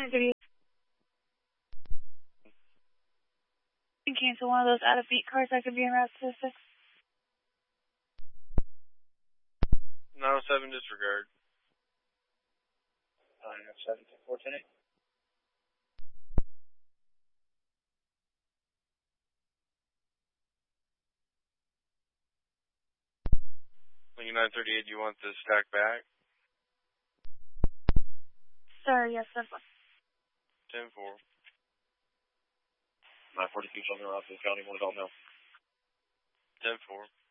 Maybe you can cancel one of those out-of-beat cars that could be en route to 6. 907 disregard. 907 to 410. Lincoln 938, you want the stack back? Sir, yes, that's one. 10-4. 942 on the route to the county, 1 adult male. 10-4.